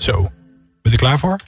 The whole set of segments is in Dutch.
Zo, ben je er klaar voor?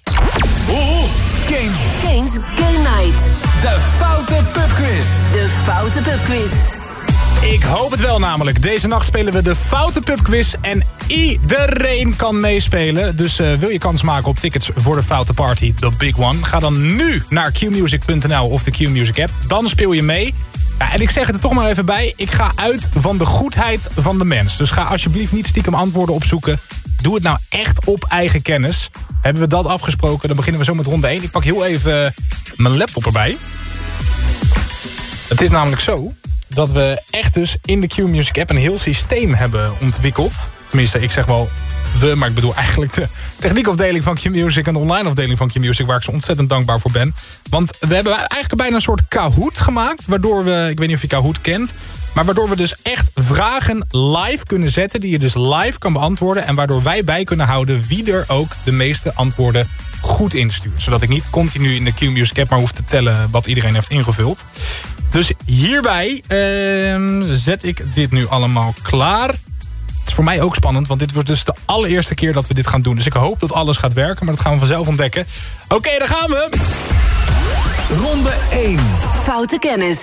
Kane's Game Night. De Foute Pubquiz. De Foute Pubquiz. Ik hoop het wel namelijk. Deze nacht spelen we de Foute Pubquiz en iedereen kan meespelen. Dus wil je kans maken op tickets voor de Foute Party, The Big One? Ga dan nu naar qmusic.nl of de Qmusic app. Dan speel je mee. Ja, en ik zeg het er toch maar even bij. Ik ga uit van de goedheid van de mens. Dus ga alsjeblieft niet stiekem antwoorden opzoeken. Doe het nou echt op eigen kennis. Hebben we dat afgesproken? Dan beginnen we zo met ronde 1. Ik pak heel even mijn laptop erbij. Het is namelijk zo dat we echt dus in de Qmusic app een heel systeem hebben ontwikkeld. Tenminste, ik zeg wel we, maar ik bedoel eigenlijk de techniekafdeling van Qmusic en de online afdeling van Qmusic, waar ik zo ontzettend dankbaar voor ben. Want we hebben eigenlijk bijna een soort Kahoot gemaakt, waardoor we, ik weet niet of je Kahoot kent, maar waardoor we dus echt vragen live kunnen zetten, die je dus live kan beantwoorden, en waardoor wij bij kunnen houden wie er ook de meeste antwoorden goed instuurt. Zodat ik niet continu in de Qmusic app maar hoef te tellen wat iedereen heeft ingevuld. Dus hierbij zet ik dit nu allemaal klaar. Het is voor mij ook spannend, want dit wordt dus de allereerste keer dat we dit gaan doen. Dus ik hoop dat alles gaat werken, maar dat gaan we vanzelf ontdekken. Oké, daar gaan we! Ronde 1. Foute kennis.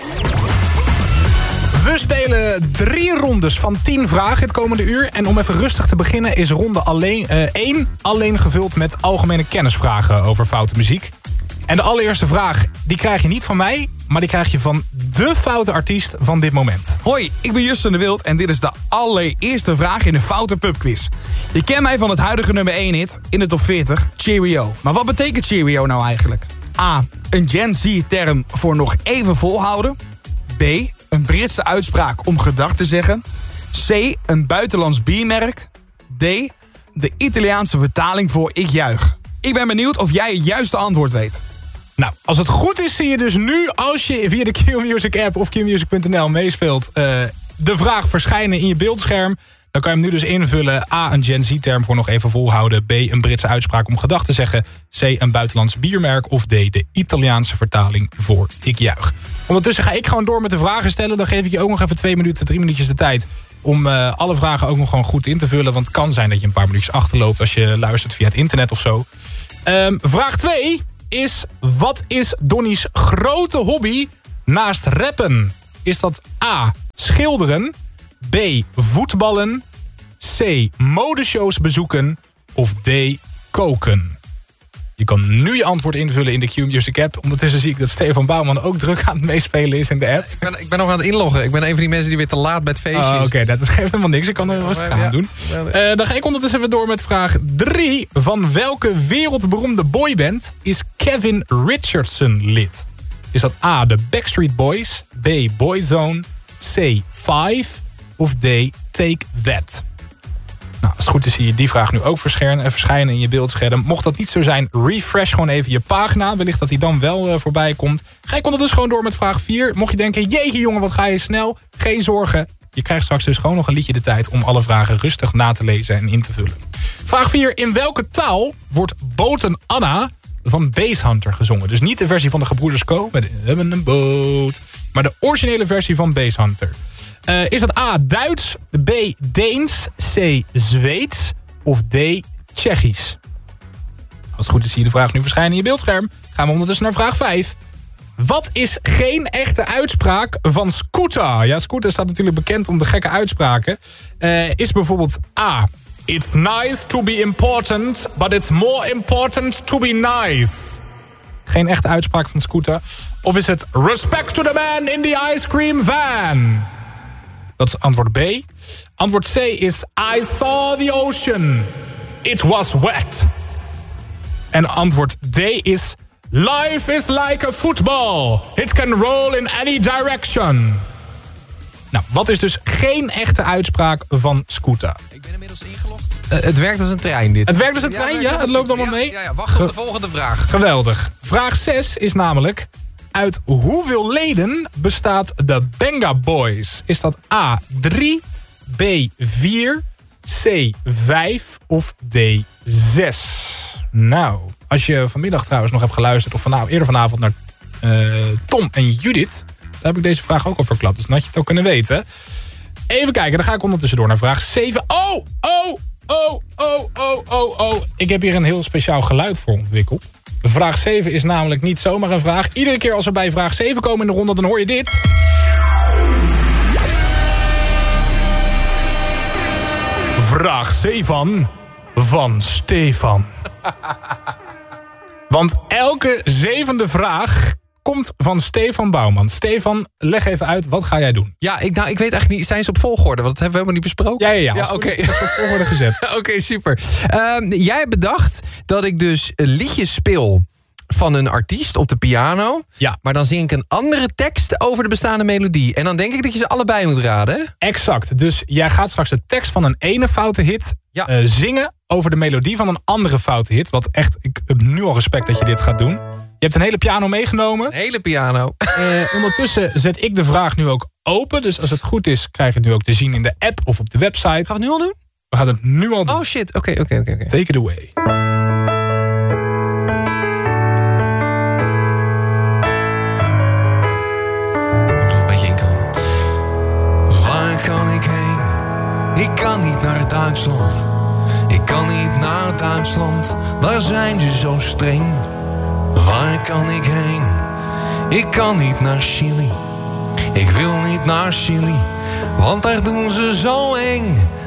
We spelen 3 rondes van 10 vragen het komende uur. En om even rustig te beginnen is ronde 1 alleen gevuld met algemene kennisvragen over foute muziek. En de allereerste vraag, die krijg je niet van mij, maar die krijg je van de foute artiest van dit moment. Hoi, ik ben Justin de Wild en dit is de allereerste vraag in de Foute Pubquiz. Je kent mij van het huidige nummer 1 hit in de top 40, Cheerio. Maar wat betekent Cheerio nou eigenlijk? A, een Gen Z-term voor nog even volhouden. B, een Britse uitspraak om gedag te zeggen. C, een buitenlands biermerk. D, de Italiaanse vertaling voor ik juich. Ik ben benieuwd of jij het juiste antwoord weet. Nou, als het goed is zie je dus nu, als je via de Qmusic app of qmusic.nl meespeelt, de vraag verschijnen in je beeldscherm. Dan kan je hem nu dus invullen. A, een Gen Z-term voor nog even volhouden. B, een Britse uitspraak om gedag te zeggen. C, een buitenlands biermerk. Of D, de Italiaanse vertaling voor ik juich. Ondertussen ga ik gewoon door met de vragen stellen. Dan geef ik je ook nog even 2 minuten, 3 minuutjes de tijd om alle vragen ook nog gewoon goed in te vullen. Want het kan zijn dat je een paar minuutjes achterloopt als je luistert via het internet of zo. Vraag 2 is, wat is Donnie's grote hobby naast rappen? Is dat A, schilderen, B, voetballen, C, modeshows bezoeken of D, koken? Je kan nu je antwoord invullen in de Qmusic app. Ondertussen zie ik dat Stefan Bouwman ook druk aan het meespelen is in de app. Ik ben nog aan het inloggen. Ik ben een van die mensen die weer te laat bij het feestje is. Oké, dat geeft helemaal niks. Ik kan er rustig aan doen. Dan ga ik ondertussen even door met vraag 3. Van welke wereldberoemde boyband is Kevin Richardson lid? Is dat A, de Backstreet Boys, B, Boyzone, C, Five of D, Take That? Nou, als het goed is zie je die vraag nu ook verschijnen in je beeldscherm. Mocht dat niet zo zijn, refresh gewoon even je pagina. Wellicht dat die dan wel voorbij komt. Ga ik ondertussen gewoon door met vraag 4. Mocht je denken, jeetje jongen, wat ga je snel? Geen zorgen. Je krijgt straks dus gewoon nog een liedje de tijd om alle vragen rustig na te lezen en in te vullen. Vraag 4. In welke taal wordt Boten Anna van Basshunter gezongen? Dus niet de versie van de Gebroeders Co. met hebben een boot. Maar de originele versie van Basshunter. Is dat A, Duits, B, Deens, C, Zweeds of D, Tsjechisch? Als het goed is zie je de vraag nu verschijnen in je beeldscherm. Gaan we ondertussen naar vraag 5. Wat is geen echte uitspraak van Scooter? Ja, Scooter staat natuurlijk bekend om de gekke uitspraken. Is bijvoorbeeld A, it's nice to be important, but it's more important to be nice. Geen echte uitspraak van Scooter. Of is het respect to the man in the ice cream van? Dat is antwoord B. Antwoord C is I saw the ocean. It was wet. En antwoord D is life is like a football. It can roll in any direction. Nou, wat is dus geen echte uitspraak van Scooter? Ik ben inmiddels ingelogd. Het werkt als een trein dit. Het werkt als een trein, ja? Het loopt allemaal mee? Ja, wacht op de volgende vraag. Geweldig. Vraag 6 is namelijk, uit hoeveel leden bestaat de Benga Boys? Is dat A, 3, B, 4, C, 5 of D, 6? Nou, als je vanmiddag trouwens nog hebt geluisterd of eerder vanavond naar Tom en Judith, daar heb ik deze vraag ook al verklapt. Dus dan had je het ook kunnen weten. Even kijken, dan ga ik ondertussen door naar vraag 7. Oh! Ik heb hier een heel speciaal geluid voor ontwikkeld. Vraag 7 is namelijk niet zomaar een vraag. Iedere keer als we bij vraag 7 komen in de ronde, dan hoor je dit. Vraag 7 van Stefan. Want elke 7e vraag komt van Stefan Bouwman. Stefan, leg even uit, wat ga jij doen? Ja, ik weet eigenlijk niet. Zijn ze op volgorde? Want dat hebben we helemaal niet besproken. Ja, oké. Op volgorde gezet. Oké, super. Jij hebt bedacht dat ik dus liedjes speel van een artiest op de piano. Ja. Maar dan zing ik een andere tekst over de bestaande melodie. En dan denk ik dat je ze allebei moet raden. Hè? Exact. Dus jij gaat straks de tekst van een ene foute hit zingen over de melodie van een andere foute hit. Wat echt, ik heb nu al respect dat je dit gaat doen. Je hebt een hele piano meegenomen. Een hele piano. Ondertussen zet ik de vraag nu ook open. Dus als het goed is, krijg je het nu ook te zien in de app of op de website. Gaan we het nu al doen? We gaan het nu al doen. Oh shit, oké. Take it away. Waar kan ik heen? Ik kan niet naar Duitsland. Ik kan niet naar Duitsland. Daar zijn ze zo streng. Waar kan ik heen? Ik kan niet naar Chili. Ik wil niet naar Chili, want daar doen ze zo eng.